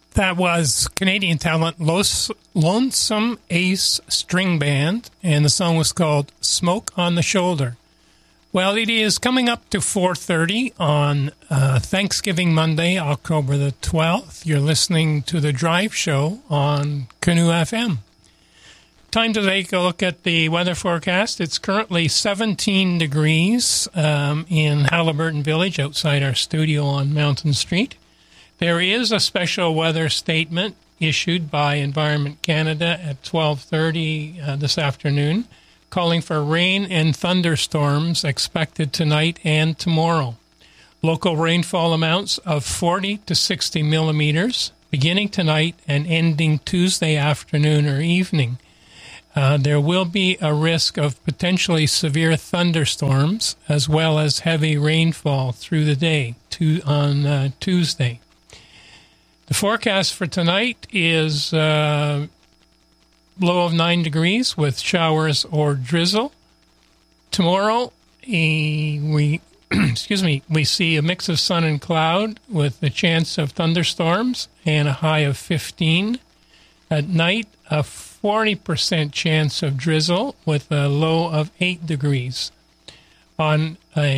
That was Canadian talent Lonesome Ace String Band, and the song was called Smoke on the Shoulder. Well, it is coming up to 4:30 on Thanksgiving Monday, October the 12th. You're listening to The Drive Show on Canoe FM. Time to take a look at the weather forecast. It's currently 17 degrees in Haliburton Village outside our studio on Mountain Street. There is a special weather statement issued by Environment Canada at 12:30 this afternoon, calling for rain and thunderstorms expected tonight and tomorrow. Local rainfall amounts of 40 to 60 millimeters beginning tonight and ending Tuesday afternoon or evening. There will be a risk of potentially severe thunderstorms as well as heavy rainfall through the day on Tuesday. The forecast for tonight is low of 9 degrees with showers or drizzle. Tomorrow, we see a mix of sun and cloud with a chance of thunderstorms and a high of 15. At night, a 40% chance of drizzle with a low of 8 degrees. On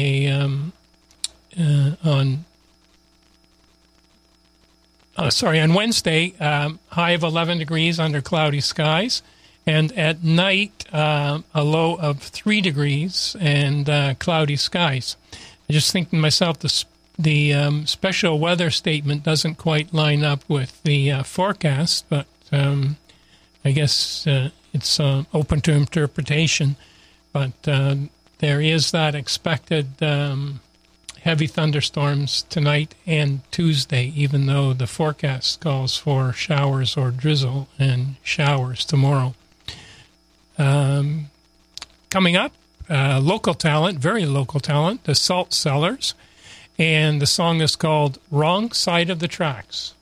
Wednesday, high of 11 degrees under cloudy skies, and at night, a low of 3 degrees and cloudy skies. I just think to myself, the special weather statement doesn't quite line up with the forecast, but I guess it's open to interpretation. But there is that expected heavy thunderstorms tonight and Tuesday, even though the forecast calls for showers or drizzle and showers tomorrow. Coming up, local talent, very local talent, the Salt Cellars, and the song is called Wrong Side of the Tracks.